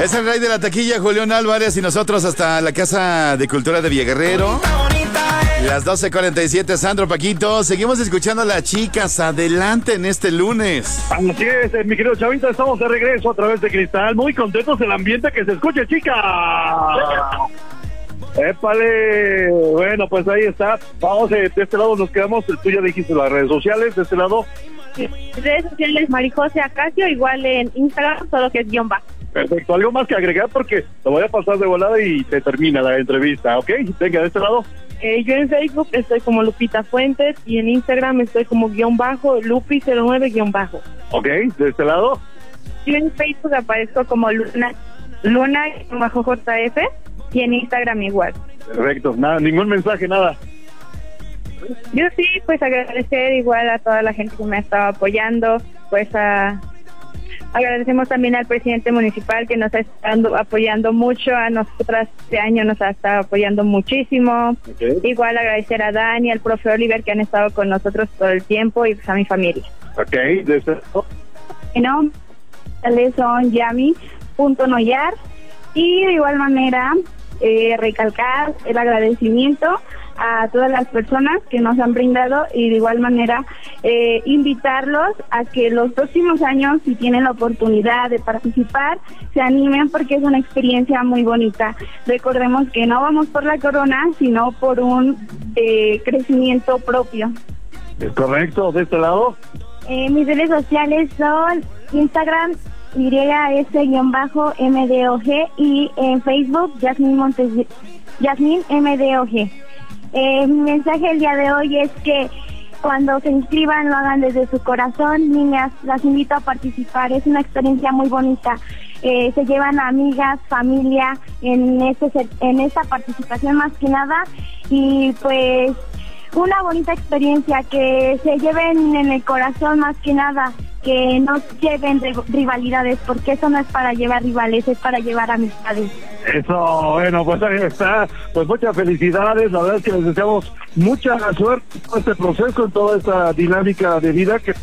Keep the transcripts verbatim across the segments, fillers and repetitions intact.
Es el rey de la taquilla, Julián Álvarez, y nosotros hasta la Casa de Cultura de Villaguerrero. Las doce cuarenta y siete, Sandro, Paquito. Seguimos escuchando a las chicas. Adelante en este lunes. Así es, mi querido Chavita, estamos de regreso a través de Cristal. Muy contentos del ambiente que se escuche, chica. ¡Épale! Bueno, pues ahí está. Vamos, eh, de este lado nos quedamos. Tú ya dijiste las redes sociales, de este lado. Redes sociales, Marijose Acacio, igual en Instagram, solo que es guión bajo. Perfecto, algo más que agregar porque te voy a pasar de volada y te termina la entrevista, ¿ok? Venga, de este lado. Eh, yo en Facebook estoy como Lupita Fuentes y en Instagram estoy como guión bajo, Lupi cero nueve guión bajo. Ok, de este lado. Yo en Facebook aparezco como Luna, Luna bajo J F y en Instagram igual. Perfecto, nada, ningún mensaje, nada. Yo sí, pues agradecer igual a toda la gente que me ha estado apoyando, pues a... Agradecemos también al presidente municipal que nos ha estado apoyando mucho, a nosotras este año nos ha estado apoyando muchísimo. Okay. Igual agradecer a Dani, al profe Oliver que han estado con nosotros todo el tiempo y pues a mi familia. Ok, de este... Bueno, son Yami.noyar y de igual manera eh, recalcar el agradecimiento a todas las personas que nos han brindado y de igual manera eh, invitarlos a que los próximos años, si tienen la oportunidad de participar, se animen porque es una experiencia muy bonita. Recordemos que no vamos por la corona, sino por un eh, crecimiento propio. ¿Es correcto? ¿De este lado? Eh, mis redes sociales son Instagram, Y S-M D O G y en Facebook, Yasmin Montes, Yasmin M D O G. Eh, mi mensaje el día de hoy es que cuando se inscriban lo hagan desde su corazón. Niñas, las invito a participar, es una experiencia muy bonita. Eh, se llevan a amigas, familia en este en esta participación más que nada y pues una bonita experiencia que se lleven en el corazón más que nada, que no lleven rivalidades, porque eso no es para llevar rivales, es para llevar amistades. Eso, bueno, pues ahí está, pues muchas felicidades, la verdad es que les deseamos mucha suerte en todo este proceso, en toda esta dinámica de vida que...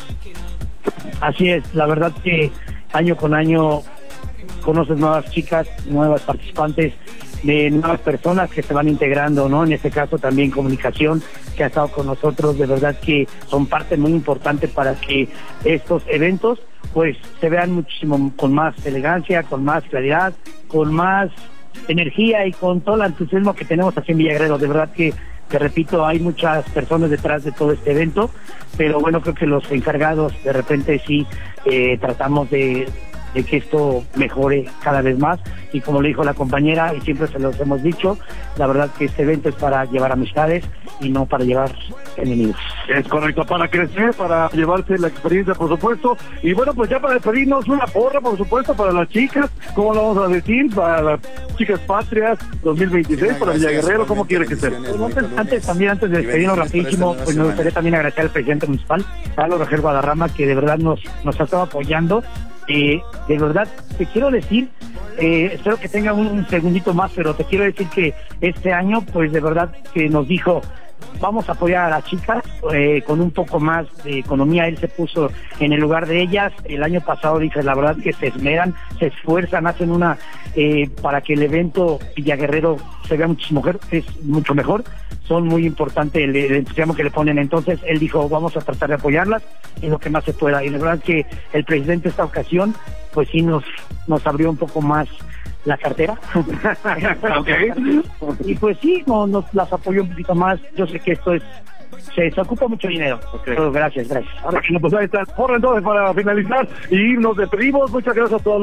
Así es, la verdad que año con año conoces nuevas chicas, nuevas participantes, de nuevas personas que se van integrando, ¿no? En este caso también comunicación, que ha estado con nosotros, de verdad que son parte muy importante para que estos eventos pues se vean muchísimo con más elegancia, con más claridad, con más energía y con todo el entusiasmo que tenemos aquí en Villaguerrero. De verdad que, te repito, hay muchas personas detrás de todo este evento, pero bueno, creo que los encargados de repente sí eh, tratamos de de que esto mejore cada vez más y como le dijo la compañera y siempre se los hemos dicho, la verdad que este evento es para llevar amistades y no para llevar enemigos. Es correcto, para crecer, para llevarse la experiencia, por supuesto. Y bueno, pues ya para despedirnos, una porra, por supuesto, para las chicas. ¿Cómo lo vamos a decir? Para las chicas patrias dos mil veintiséis, para Villaguerrero, ¿cómo quiere que sea? Pues antes, antes, también antes de despedirnos rapidísimo, pues me gustaría también agradecer al presidente municipal, Carlos Rogel Guadarrama, que de verdad nos, nos ha estado apoyando. Eh, de verdad, te quiero decir, eh, espero que tenga un segundito más, pero te quiero decir que este año, pues de verdad que nos dijo, vamos a apoyar a las chicas eh, con un poco más de economía. Él se puso en el lugar de ellas. El año pasado dije, la verdad que se esmeran, se esfuerzan, hacen una eh, para que el evento Villaguerrero se vea muchísimo mejor, es mucho mejor. Son muy importantes el, el entusiasmo que le ponen. Entonces él dijo, vamos a tratar de apoyarlas en lo que más se pueda. Y la verdad que el presidente esta ocasión pues sí nos nos abrió un poco más la cartera. Okay. Y pues sí, no, nos las apoyó un poquito más. Yo sé que esto es se, se ocupa mucho dinero. Okay. Pero gracias, gracias. Ahora, pues ahí está. Por entonces, para finalizar y nos despedimos, muchas gracias a todos.